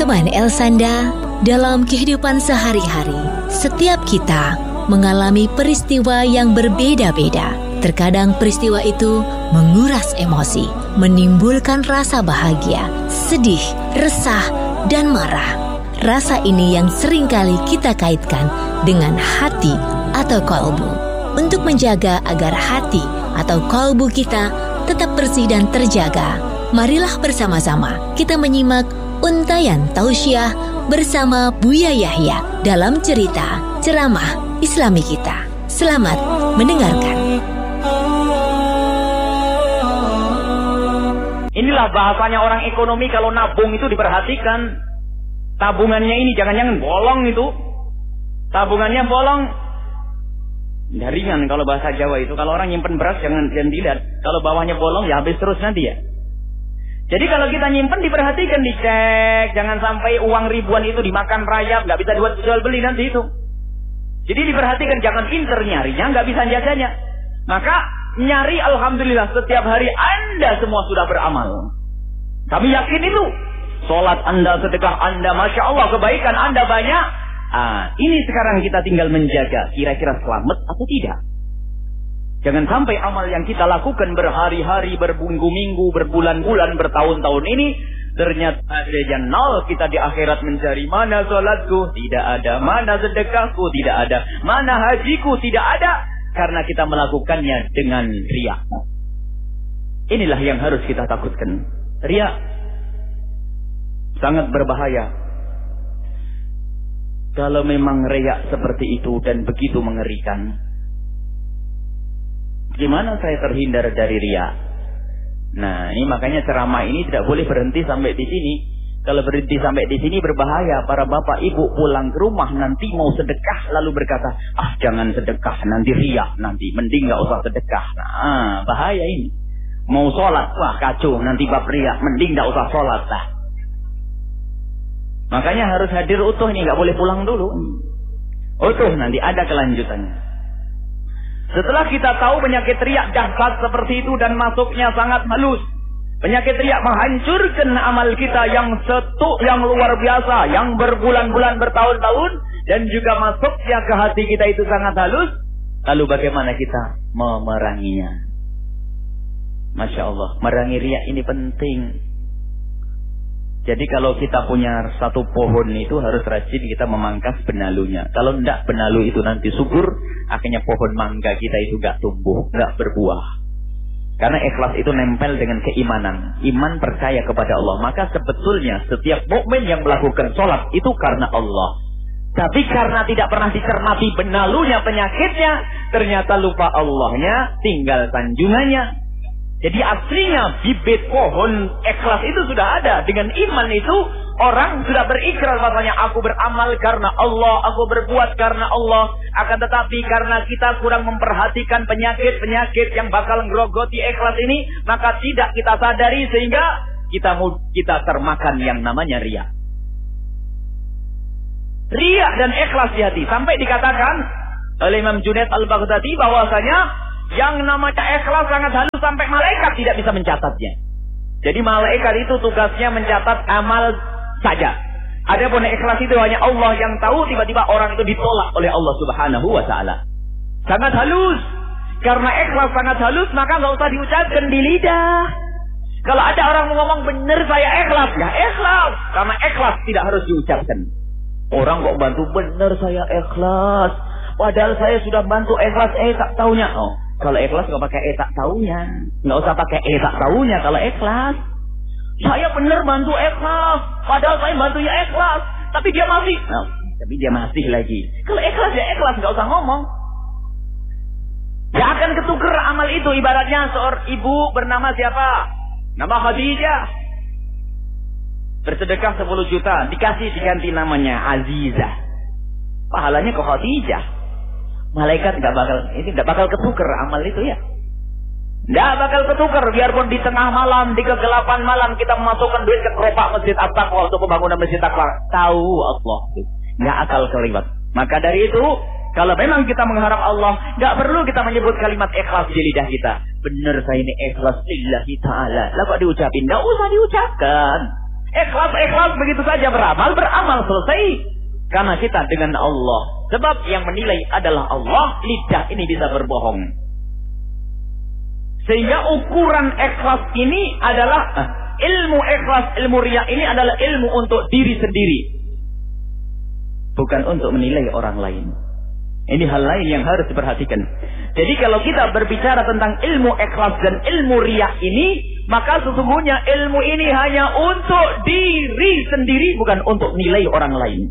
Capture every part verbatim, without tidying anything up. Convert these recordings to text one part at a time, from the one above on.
Teman Elsanda, dalam kehidupan sehari-hari, setiap kita mengalami peristiwa yang berbeda-beda. Terkadang peristiwa itu menguras emosi, menimbulkan rasa bahagia, sedih, resah, dan marah. Rasa ini yang seringkali kita kaitkan dengan hati atau kolbu. Untuk menjaga agar hati atau kolbu kita tetap bersih dan terjaga, marilah bersama-sama kita menyimak Untayan Tausiah bersama Buya Yahya dalam cerita ceramah Islami kita. Selamat mendengarkan. Inilah bahasanya orang ekonomi kalau nabung itu diperhatikan. Tabungannya ini jangan-jangan bolong itu. Tabungannya bolong. Ringan kalau bahasa Jawa itu. Kalau orang nyimpen beras jangan, jangan dilihat. Kalau bawahnya bolong ya habis terus nanti ya. Jadi kalau kita nyimpen diperhatikan, dicek. Jangan sampai uang ribuan itu dimakan rayap. Nggak bisa jual beli nanti itu. Jadi diperhatikan, jangan pinter nyarinya, nggak bisa jaganya. Maka nyari alhamdulillah setiap hari Anda semua sudah beramal. Kami yakin itu. Sholat Anda, sedekah Anda, Masya Allah kebaikan Anda banyak. Ah, ini sekarang kita tinggal menjaga. Kira-kira selamat atau tidak? Jangan sampai amal yang kita lakukan berhari-hari, berminggu-minggu, berbulan-bulan, bertahun-tahun ini ternyata saja nol. Kita di akhirat mencari mana sholatku, tidak ada. Mana sedekahku, tidak ada. Mana hajiku, tidak ada. Karena kita melakukannya dengan riya. Inilah yang harus kita takutkan. Riya sangat berbahaya. Kalau memang riya seperti itu dan begitu mengerikan, gimana saya terhindar dari riya? Nah, ini makanya ceramah ini tidak boleh berhenti sampai di sini. Kalau berhenti sampai di sini berbahaya. Para bapak ibu pulang ke rumah nanti mau sedekah lalu berkata, ah jangan sedekah nanti riya, nanti mending nggak usah sedekah. Nah, bahaya ini. Mau sholat, wah kacau nanti bab riya, mending nggak usah sholat lah. Makanya harus hadir utuh ini, nggak boleh pulang dulu. Utuh nanti ada kelanjutannya. Setelah kita tahu penyakit riya dahsyat seperti itu dan masuknya sangat halus. Penyakit riya menghancurkan amal kita yang setuk, yang luar biasa, yang berbulan-bulan, bertahun-tahun, dan juga masuknya ke hati kita itu sangat halus. Lalu bagaimana kita memeranginya? Masya Allah, merangi riya ini penting. Jadi kalau kita punya satu pohon itu harus rajin kita memangkas benalunya. Kalau tidak benalu itu nanti subur, akhirnya pohon mangga kita itu gak tumbuh, gak berbuah. Karena ikhlas itu nempel dengan keimanan. Iman percaya kepada Allah. Maka sebetulnya setiap mukmin yang melakukan sholat itu karena Allah. Tapi karena tidak pernah dicermati benalunya penyakitnya, ternyata lupa Allahnya, tinggal sanjungannya. Jadi aslinya bibit pohon ikhlas itu sudah ada. Dengan iman itu orang sudah berikrar bahwasanya aku beramal karena Allah, aku berbuat karena Allah. Akan tetapi karena kita kurang memperhatikan penyakit-penyakit yang bakal ngerogoti ikhlas ini, maka tidak kita sadari sehingga kita kita termakan yang namanya riya. Riya dan ikhlas di hati. Sampai dikatakan oleh Imam Junaid Al-Baghdadi bahwasanya yang namanya ikhlas sangat halus sampai malaikat tidak bisa mencatatnya. Jadi malaikat itu tugasnya mencatat amal saja. Adapun ikhlas itu hanya Allah yang tahu. Tiba-tiba orang itu ditolak oleh Allah Subhanahu wa taala. Sangat halus. Karena ikhlas sangat halus, maka nggak usah diucapkan di lidah. Kalau ada orang ngomong benar saya ikhlas, ya ikhlas. Karena ikhlas tidak harus diucapkan. Orang kok bantu benar saya ikhlas, padahal saya sudah bantu ikhlas, eh tak taunya. Oh. Kalau ikhlas nggak pakai eh tak taunya, nggak usah pakai eh tak taunya. Kalau ikhlas, saya benar bantu ikhlas, padahal saya bantu ya ikhlas, tapi dia masih, oh, tapi dia masih lagi. Kalau ikhlas ya ikhlas, nggak usah ngomong. Dia akan ketuker amal itu. Ibaratnya seorang ibu bernama siapa? Nama Khadijah. Bersedekah sepuluh juta, dikasih diganti namanya Azizah. Pahalanya ke Khadijah. Malaikat nggak bakal, ini nggak bakal ketuker amal itu ya. Nggak bakal ketuker, biarpun di tengah malam, di kegelapan malam kita memasukkan duit ke keropak Masjid At-Taqwa untuk pembangunan Masjid At-Taqwa. Tahu Allah, nggak akal kelewat. Maka dari itu, kalau memang kita mengharap Allah, nggak perlu kita menyebut kalimat ikhlas di lidah kita. Benar saya ini ikhlas lillahi ta'ala. Lah kok diucapin? Nggak usah diucapkan. Ikhlas-ikhlas begitu saja beramal, beramal selesai. Karena kita dengan Allah. Sebab yang menilai adalah Allah, lidah ini bisa berbohong. Sehingga ukuran ikhlas ini adalah eh, ilmu ikhlas, ilmu riya ini adalah ilmu untuk diri sendiri. Bukan untuk menilai orang lain. Ini hal lain yang harus diperhatikan. Jadi kalau kita berbicara tentang ilmu ikhlas dan ilmu riya ini, maka sesungguhnya ilmu ini hanya untuk diri sendiri, bukan untuk nilai orang lain.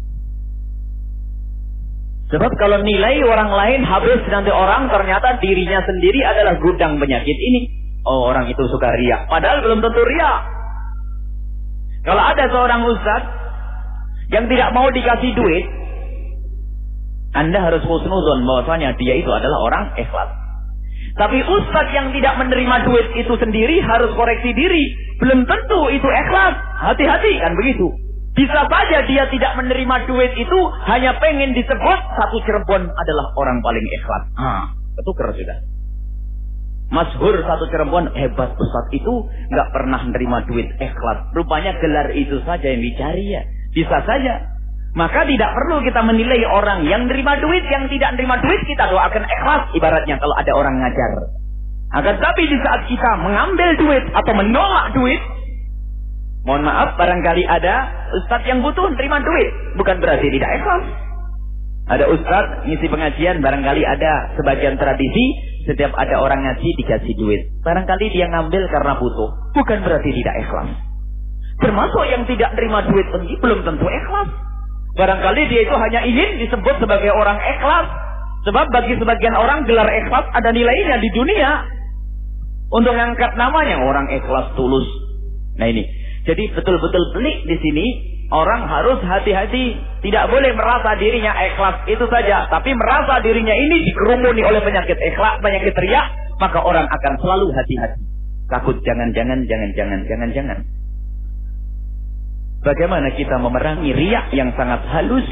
Sebab kalau nilai orang lain, habis nanti orang ternyata dirinya sendiri adalah gudang penyakit ini. Oh, orang itu suka riya. Padahal belum tentu riya. Kalau ada seorang ustaz yang tidak mau dikasih duit, Anda harus husnuzon bahwasanya dia itu adalah orang ikhlas. Tapi ustaz yang tidak menerima duit itu sendiri harus koreksi diri. Belum tentu itu ikhlas. Hati-hati kan begitu. Bisa saja dia tidak menerima duit itu hanya pengen disebut satu Cirebon adalah orang paling ikhlas. Ah, ketukar sudah. Masyhur satu Cirebon, hebat ustaz itu nggak pernah menerima duit ikhlas. Rupanya gelar itu saja yang dicari ya. Bisa saja. Maka tidak perlu kita menilai orang yang menerima duit, yang tidak menerima duit kita doakan ikhlas. Ibaratnya kalau ada orang ngajar. Akan tapi di saat kita mengambil duit atau menolak duit, mohon maaf, barangkali ada ustadz yang butuh menerima duit. Bukan berarti tidak ikhlas. Ada ustadz ngisi pengajian, barangkali ada sebagian tradisi, setiap ada orang ngaji dikasih duit. Barangkali dia ngambil karena butuh. Bukan berarti tidak ikhlas. Termasuk yang tidak menerima duit ini belum tentu ikhlas. Barangkali dia itu hanya ingin disebut sebagai orang ikhlas. Sebab bagi sebagian orang gelar ikhlas ada nilainya di dunia. Untuk mengangkat namanya orang ikhlas tulus. Nah ini. Jadi betul-betul pelik di sini, orang harus hati-hati, tidak boleh merasa dirinya ikhlas itu saja, tapi merasa dirinya ini dikerumuni oleh penyakit ikhlas, penyakit riya, maka orang akan selalu hati-hati. Takut jangan-jangan, jangan-jangan, jangan-jangan. Bagaimana kita memerangi riya yang sangat halus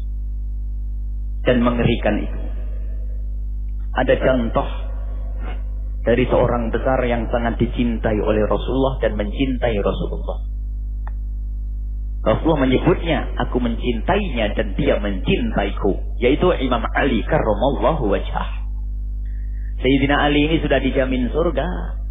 dan mengerikan itu? Ada contoh dari seorang besar yang sangat dicintai oleh Rasulullah dan mencintai Rasulullah. Rasulullah menyebutnya, aku mencintainya dan dia mencintaiku. Yaitu Imam Ali karramallahu wajhah. Sayyidina Ali ini sudah dijamin surga.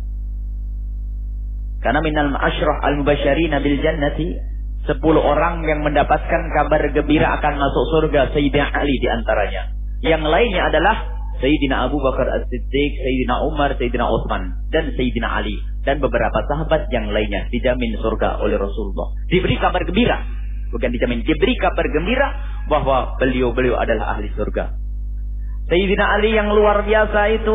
Karena minal ma'asyrah al-mubasyarina bil jannati, sepuluh orang yang mendapatkan kabar gembira akan masuk surga, Sayyidina Ali di antaranya. Yang lainnya adalah Sayyidina Abu Bakar As-Siddiq, Sayyidina Umar, Sayyidina Utsman, dan Sayyidina Ali. Dan beberapa sahabat yang lainnya dijamin surga oleh Rasulullah. Diberi kabar gembira. Bukan dijamin, diberi kabar gembira bahwa beliau-beliau adalah ahli surga. Sayyidina Ali yang luar biasa itu